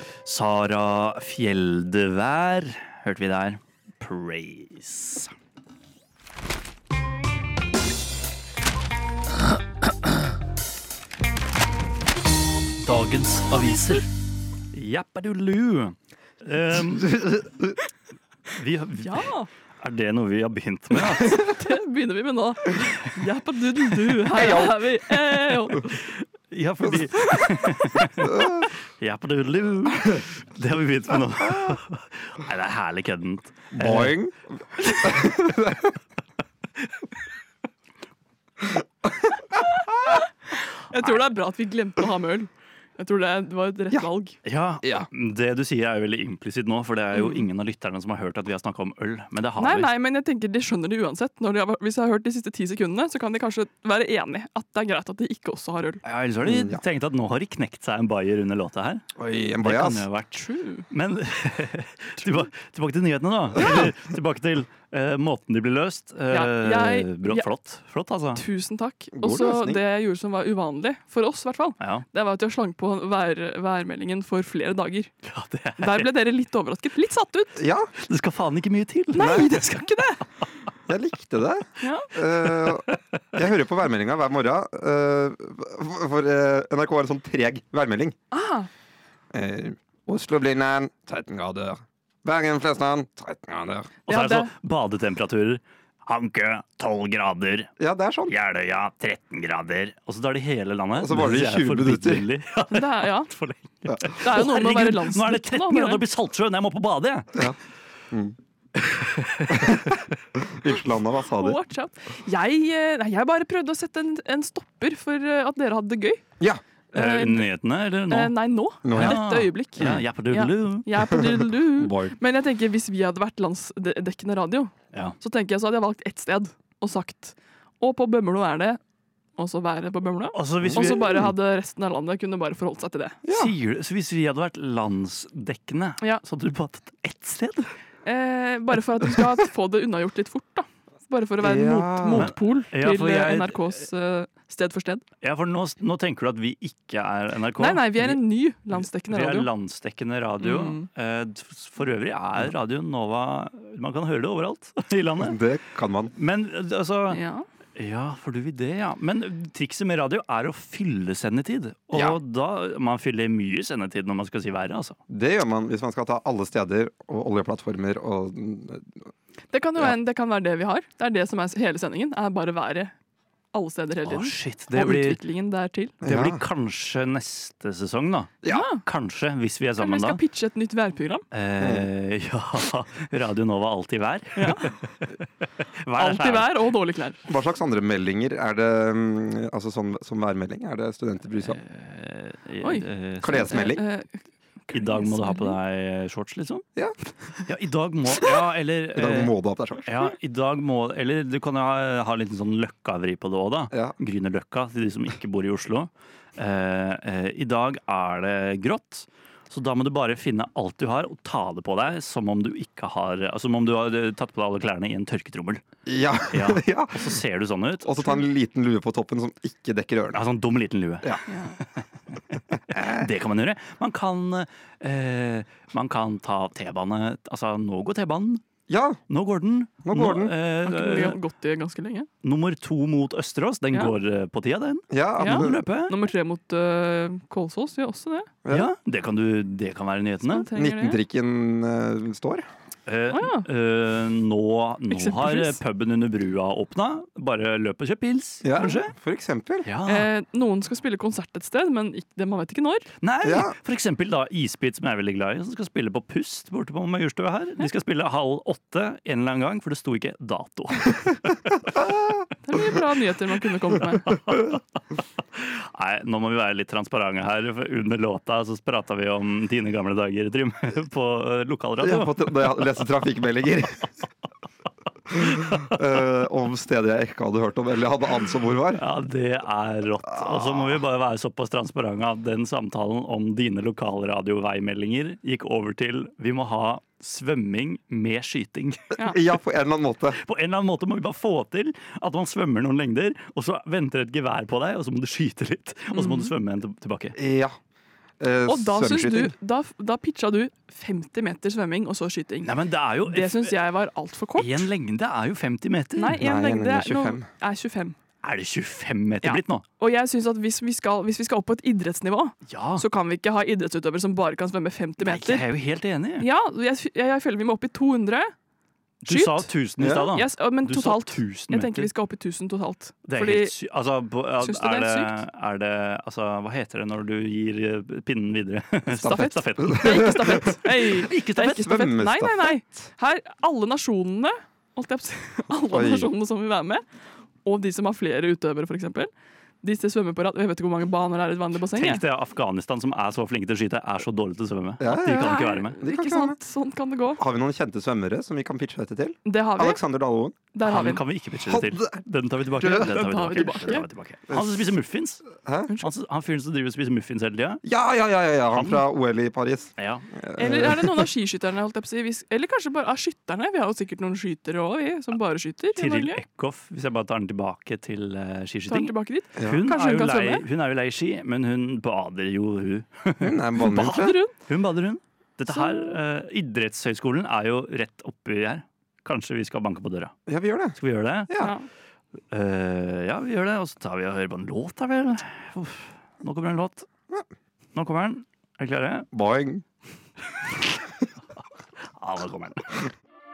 Sara Fjeldevær hørte vi der. Praise. Dagens aviser. Jappadulu. Ja, Er det noe vi har begynt med? Da? det begynner vi med nå. Jappadudelu, her er vi. Eyo. Ja, fordi Jappadulu. Det har vi begynt med nå. Nei, det er herlig køddent. Boing. Jeg tror det er bra at vi glemte å ha med øl. Jeg tror det var et rett valg. Ja, Ja. Det du sier er jo veldig implisitt nå, for det er jo ingen av lytterne som har hørt at vi har snakket om øl. Men det har vi. Nei, men jeg tenker de skjønner det uansett. Hvis jeg har hørt de siste 10 sekundene, så kan de kanskje være enig at det er greit at de ikke også har øl. Ja, ellers har de tenkt at nå har de knekt seg en bayer under låta her. Oi, en Det kan bajas. jo ha vært. True. Men tilbake til nyhetene, da. Eller, tilbake til måten de blir løst. Flott, altså. Tusen takk. God Og så løsning. det jeg gjorde som var uvanlig, for oss i hvert fall, Ja, det var at jeg slang på værmeldingen for flere dager. ja det, Der ble dere litt overrasket. Litt satt ut. Ja, det skal faen ikke mye til. Nei, det skal ikke det! jeg likte det. Ja. Jeg hører på værmeldinga hver morgen. For NRK har en sånn treg værmelding. Ah, Oslo-Blindern 13 grader. Bergen-Flesland 13 grader. Og så Ja, er det så badetemperaturer. Hanke 12 grader. Ja, det er sånn. Jeløya 13 grader. Og så tar de hele landet. Og så varer det i Det synes jeg er 20 minutter. forbilledlig. Ja, det er, ja. for lenge. Det er jo noe med å være Herregud, nå er det landsnytt. 13 grader oppe i Saltsjøen, jeg må på badet! Jeg. Ja. Unnskyld, Anna, hva sa du? Watch out. Jeg bare prøvde å sette en stopper for at dere hadde det gøy. Ja. Nyhetene, eller nå? Nei, nå. Nå, I ja. dette øyeblikk. Ja, jappadoodaloo. Jeg er på doodle-doo. Boy. Men jeg tenker, hvis vi hadde vært landsdekkende radio, Ja. så tenker jeg så hadde jeg valgt ett sted og sagt og på Bømlo er det, og så været på Bømlo. Altså, hvis Og vi, så bare hadde resten av landet kunne bare forholdt seg til det. sier, du- så hvis vi hadde vært landsdekkende, Ja. så hadde du bare tatt ett sted? Bare for at du skal få det unnagjort litt fort, da. Bare for å være en Ja. motpol Ja, til for jeg- NRKs Sted for sted. Ja, for nå tenker du at vi ikke er NRK? Nei, vi er en ny landsdekkende Vi er radio. landsdekkende radio. For øvrig er Radio Nova Man kan høre det overalt i landet. Det kan man. Men altså Ja. Ja, for du vil det, ja. Men trikset med radio er å fylle sendetid. Og Ja. da man fyller mye sendetid når man skal si været, altså. Det gjør man hvis man skal ta alle steder og oljeplattformer og Det kan jo Ja. det kan være det vi har. Det er det som er hele sendingen. Er bare været alle steder hele Å, tiden. shit. Det Og blir, utviklingen dertil. det blir kanskje neste sesong, da. Ja. Kanskje, hvis vi er Kanskje vi sammen da. skal pitche et nytt værprogram? Ja, Radio Nova alltid vær. Ja. Vær er Alltid vær og dårlige klær. Hva slags andre meldinger er det altså som værmelding? Er det studenter bryr seg om? Oi. Klesmelding? I dag må du ha på deg shorts, liksom? Ja. Ja, i dag må Ja, eller I dag må du ha på deg shorts. ja, i dag må Eller du kan jo ha litt sånn Løkka-vri på det òg, da. Ja. Grüner Løkka til de som ikke bor i Oslo. I dag er det grått. Så da må du bare finne alt du har og ta det på deg som om du ikke har Altså som om du har tatt på deg alle klærne i en tørketrommel. Ja. Ja. Ja. Og så ser du sånn ut. Og så ta en liten lue på toppen som ikke dekker ørene. Ja, sånn dum liten lue. Ja. Det kan man gjøre. Man kan ta T-bane. Altså, nå går T-banen. Ja, Nå går den. Nå går den. Har ikke vi gått i ganske lenge? Nummer 2 mot Østerås. Den Ja. går på tida, den. ja, Ja. men Løpe. Nummer 3 mot Kolsås gjør også det. Ja, det kan være nyhetene. Så trenger det. 19-trikken står. Nå har Eksempelvis. puben under brua åpna. Bare løp og kjøp pils, Ja, kanskje? for eksempel. Ja. Noen skal spille konsert et sted, men man vet ikke når. Nei, Ja. for eksempel da Isbit, som jeg er veldig glad i, som skal spille på Pust borte på Majorstua her. De skal spille 7:30 en eller annen gang, for det sto ikke dato. Det er mye bra nyheter man kunne kommet med. Nei, nå må vi være litt transparente her. For under låta så prata vi om dine gamle dager, Trym, på lokalradio. Da jeg leste trafikkmeldinger om steder jeg ikke hadde hørt om eller hadde anelse om hvor var. Ja, det er rått. Og så må vi bare være såpass transparente at den samtalen om dine lokalradioveimeldinger gikk over til vi må ha svømming med skyting. Ja, på en eller annen måte. På en eller annen måte må vi bare få til at man svømmer noen lengder, og så venter et gevær på deg, og så må du skyte litt, og så må du svømme en tilbake. Ja. Og da, synes svømmeskyting. da pitcha du 50 meter svømming og så skyting. Nei, men det er jo Det syns jeg var altfor kort. En lengde er jo 50 meter. Nei, en Nei, lengde en 25. er 25. Er det 25 meter Ja. blitt nå? Og jeg synes at hvis vi skal opp på et idrettsnivå, Ja. så kan vi ikke ha idrettsutøvere som bare kan svømme 50 Nei, meter. jeg er jo helt enig. Ja, jeg føler vi må opp i 200. Du Skyt. sa 1000 i stad, da. Yes, men Du sa totalt. 1000 Jeg tenker meter. vi skal opp i 1000 totalt. Det er Fordi helt sykt. Altså, Syns du det er er det altså, hva heter det når du gir pinnen videre? Stafett. Stafetten. det er ikke stafett. Hey, Ikke det er ikke stafett. Nei, Svømmestafett. nei. Her, alle nasjonene, holdt jeg på å si, alle Oi. nasjonene som vil være med, og de som har flere utøvere, for eksempel, de som svømmer på rad. Jeg vet ikke hvor mange baner det er i et vanlig basseng. Tenk det, Afghanistan som er så flinke til å skyte, er så dårlige til å svømme. Ja, At de kan ikke være med. De kan Ikke ikke være sant? Sånn kan det gå. Har vi noen kjente svømmere som vi kan pitche dette til? Det har vi. Alexander Dalvoen. Der har vi Han den. kan vi ikke pitche det til. Den tar vi tilbake. Den Den tar vi tilbake. Han som spiser muffins. Hæ? Han fyren som driver og spiser muffins hele tida. Ja. Han fra OL i Paris. Ja. Eller er det noen av skiskytterne, holdt jeg på å si? Eller kanskje bare av skytterne? Vi har jo sikkert noen skyttere òg, vi, som bare skyter i Tiril Norge. Eckhoff, hvis jeg bare tar den tilbake til Tar den skiskyting. tilbake dit. Ja. Hun Kanskje er, hun jo kan lei, svømme? hun er jo lei ski, men hun bader jo, hun. Hun er en vannmenneske. Bader hun? Hun bader, hun. Dette her, idrettshøyskolen er jo rett oppi her. Kanskje vi skal banke på døra. Ja, vi gjør det. Skal vi gjøre det? Ja. Ja. Ja, vi gjør det. Og så tar vi og hører på en låt, da vel. Uff. Nå kommer en låt. Nå kommer den. Er dere klare? Boing. Ja, nå kommer den.